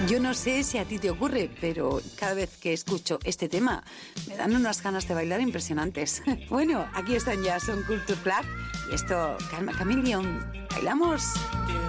Yo no sé si a ti te ocurre, pero cada vez que escucho este tema me dan unas ganas de bailar impresionantes. Bueno, aquí están ya, son Culture Club y esto, Karma Chameleon. ¿Bailamos?